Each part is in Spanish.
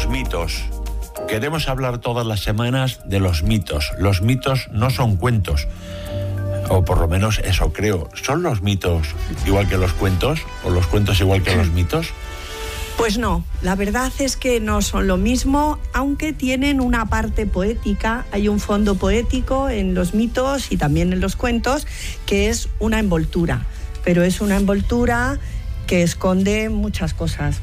Los mitos. Queremos hablar todas las semanas de los mitos. Los mitos no son cuentos, o por lo menos eso creo. ¿Son los mitos igual que los cuentos, o los cuentos igual que los mitos? Pues no, la verdad es que no son lo mismo, aunque tienen una parte poética. Hay un fondo poético en los mitos y también en los cuentos, que es una envoltura, pero es una envoltura que esconde muchas cosas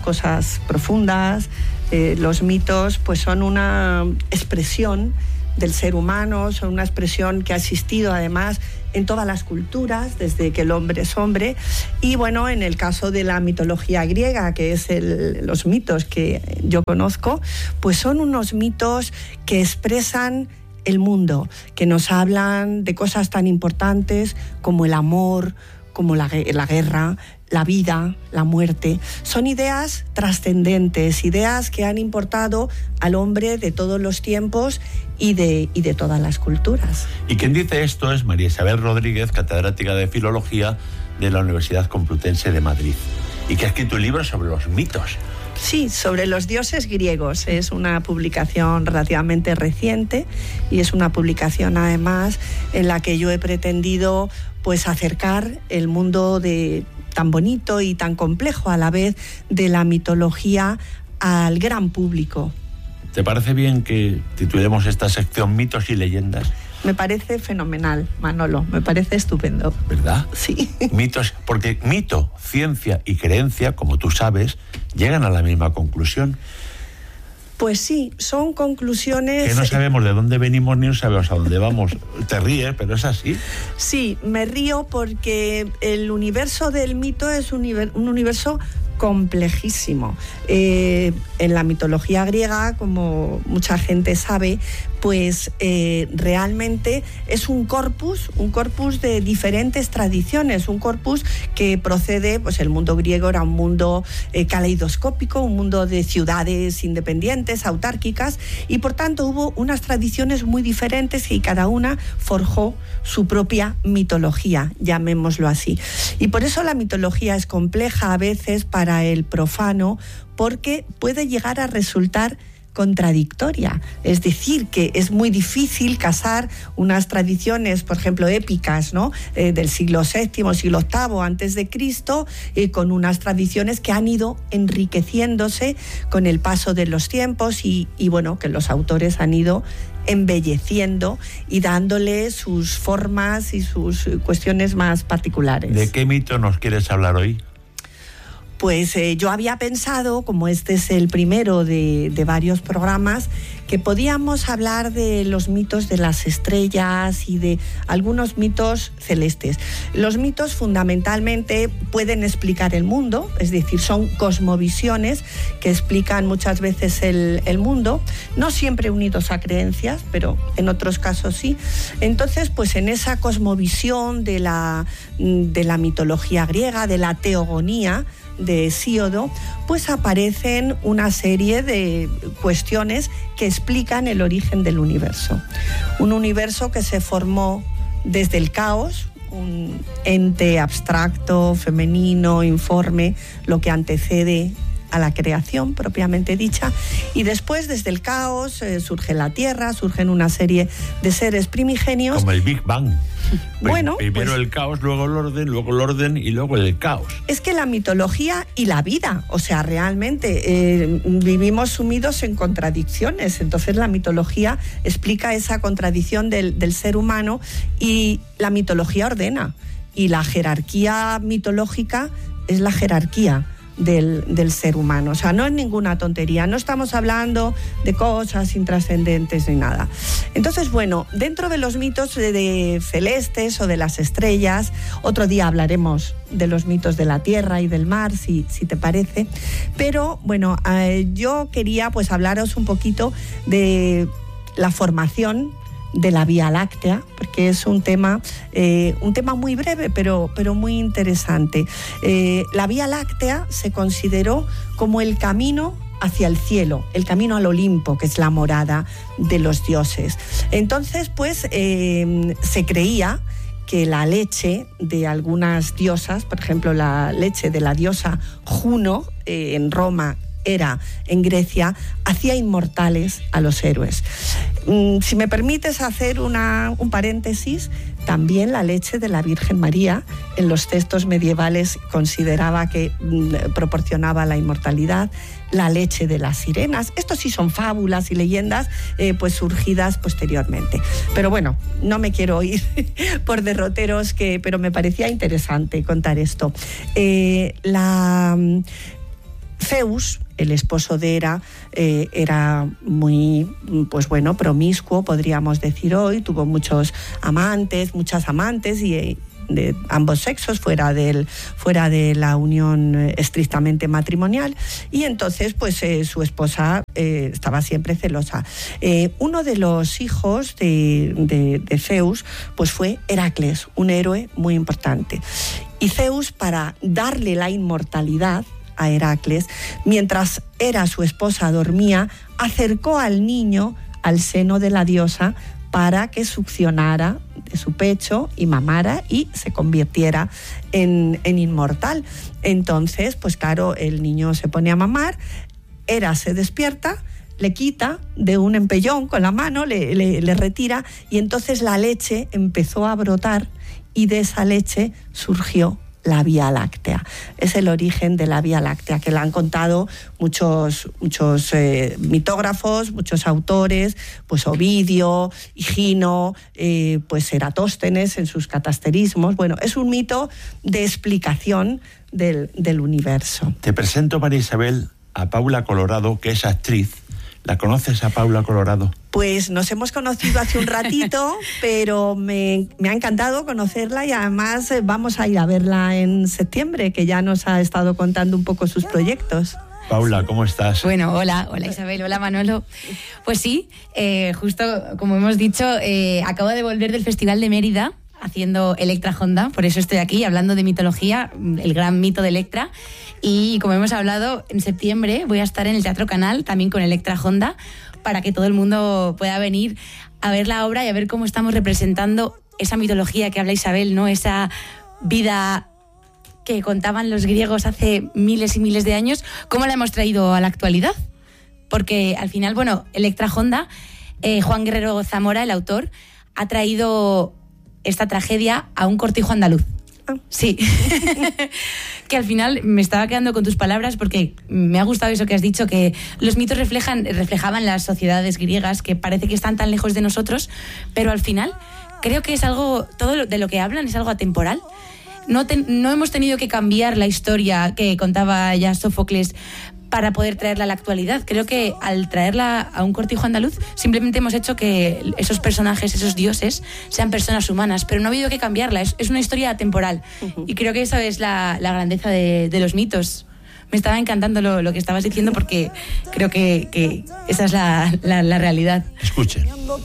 profundas. Los mitos pues son una expresión del ser humano, son una expresión que ha existido además en todas las culturas, desde que el hombre es hombre. Y bueno, en el caso de la mitología griega, que es los mitos que yo conozco, pues son unos mitos que expresan el mundo, que nos hablan de cosas tan importantes como el amor, como la guerra, la vida, la muerte. Son ideas trascendentes, ideas que han importado al hombre de todos los tiempos y de todas las culturas. Y quien dice esto es María Isabel Rodríguez, catedrática de Filología de la Universidad Complutense de Madrid, y que ha escrito un libro sobre los mitos. Sí, sobre los dioses griegos. Es una publicación relativamente reciente y es una publicación además en la que yo he pretendido pues acercar el mundo tan bonito y tan complejo a la vez de la mitología al gran público. ¿Te parece bien que titulemos esta sección Mitos y Leyendas? Me parece fenomenal, Manolo, me parece estupendo. ¿Verdad? Sí. Mitos, porque mito, ciencia y creencia, como tú sabes, llegan a la misma conclusión. Pues sí, son conclusiones... Que no sabemos de dónde venimos ni no sabemos a dónde vamos. Te ríes, pero es así. Sí, me río porque el universo del mito es un universo complejísimo. En la mitología griega, como mucha gente sabe, pues realmente es un corpus de diferentes tradiciones, un corpus que procede, pues el mundo griego era un mundo caleidoscópico, un mundo de ciudades independientes, autárquicas, y por tanto hubo unas tradiciones muy diferentes y cada una forjó su propia mitología, llamémoslo así. Y por eso la mitología es compleja a veces para el profano, porque puede llegar a resultar contradictoria. Es decir, que es muy difícil casar unas tradiciones, por ejemplo, épicas, ¿no? Del siglo VII, siglo VIII antes de Cristo, con unas tradiciones que han ido enriqueciéndose con el paso de los tiempos y bueno, que los autores han ido embelleciendo y dándole sus formas y sus cuestiones más particulares. ¿De qué mito nos quieres hablar hoy? Pues yo había pensado, como este es el primero de varios programas, que podíamos hablar de los mitos de las estrellas y de algunos mitos celestes. Los mitos fundamentalmente pueden explicar el mundo, es decir, son cosmovisiones que explican muchas veces el mundo, no siempre unidos a creencias, pero en otros casos sí. Entonces, pues en esa cosmovisión de la mitología griega, de la teogonía, de Hesíodo, pues aparecen una serie de cuestiones que explican el origen del universo. Un universo que se formó desde el caos, un ente abstracto, femenino, informe, lo que antecede a la creación propiamente dicha, y después desde el caos surge la Tierra, surgen una serie de seres primigenios. Como el Big Bang. Bueno, primero pues, el caos, luego el orden y luego el caos. Es que la mitología y la vida, o sea, realmente vivimos sumidos en contradicciones, entonces la mitología explica esa contradicción del ser humano y la mitología ordena, y la jerarquía mitológica es la jerarquía del ser humano. O sea, no es ninguna tontería, no estamos hablando de cosas intrascendentes ni nada. Entonces, bueno, dentro de los mitos de celestes o de las estrellas, otro día hablaremos de los mitos de la tierra y del mar, si te parece, pero bueno, yo quería pues hablaros un poquito de la formación de la Vía Láctea, porque es un tema muy breve, pero muy interesante. La Vía Láctea se consideró como el camino hacia el cielo, el camino al Olimpo, que es la morada de los dioses. Entonces, pues, se creía que la leche de algunas diosas, por ejemplo, la leche de la diosa Juno, en Roma era en Grecia, hacía inmortales a los héroes. Si me permites hacer un paréntesis, también la leche de la Virgen María en los textos medievales consideraba que proporcionaba la inmortalidad. La leche de las sirenas, estos sí son fábulas y leyendas pues surgidas posteriormente. Pero bueno, no me quiero ir por derroteros, pero me parecía interesante contar esto. Zeus, el esposo de Hera, era muy, pues bueno, promiscuo, podríamos decir hoy, tuvo muchas amantes y de ambos sexos fuera de la unión estrictamente matrimonial, y entonces pues su esposa estaba siempre celosa. Uno de los hijos de Zeus pues fue Heracles, un héroe muy importante, y Zeus, para darle la inmortalidad a Heracles, mientras Hera, su esposa, dormía, acercó al niño al seno de la diosa para que succionara de su pecho y mamara y se convirtiera en inmortal. Entonces, pues claro, el niño se pone a mamar, Hera se despierta, le quita de un empellón con la mano, le retira, y entonces la leche empezó a brotar, y de esa leche surgió la Vía Láctea. Es el origen de la Vía Láctea, que la han contado muchos mitógrafos, muchos autores, pues Ovidio, Higino, pues Eratóstenes en sus catasterismos. Bueno, es un mito de explicación del universo. Te presento, María Isabel, a Paula Colorado, que es actriz. ¿La conoces a Paula Colorado? Pues nos hemos conocido hace un ratito, pero me ha encantado conocerla, y además vamos a ir a verla en septiembre, que ya nos ha estado contando un poco sus proyectos. Paula, ¿cómo estás? Bueno, hola Isabel, hola Manolo. Pues sí, justo como hemos dicho, acabo de volver del Festival de Mérida haciendo Electra Honda, por eso estoy aquí hablando de mitología, el gran mito de Electra. Y como hemos hablado, en septiembre voy a estar en el Teatro Canal, también con Electra Honda, para que todo el mundo pueda venir a ver la obra y a ver cómo estamos representando esa mitología que habla Isabel, ¿no? Esa vida que contaban los griegos hace miles y miles de años, ¿cómo la hemos traído a la actualidad? Porque al final, bueno, Electra Honda, Juan Guerrero Zamora, el autor, ha traído esta tragedia a un cortijo andaluz. Sí, que al final me estaba quedando con tus palabras, porque me ha gustado eso que has dicho, que los mitos reflejaban las sociedades griegas que parece que están tan lejos de nosotros, pero al final creo que es algo, todo de lo que hablan es algo atemporal. No hemos tenido que cambiar la historia que contaba ya Sófocles para poder traerla a la actualidad. Creo que al traerla a un cortijo andaluz simplemente hemos hecho que esos personajes, esos dioses, sean personas humanas, pero no ha habido que cambiarla, es una historia atemporal. Y creo que eso es la grandeza de los mitos. Me estaba encantando lo que estabas diciendo, porque creo que esa es la realidad. Escuchen.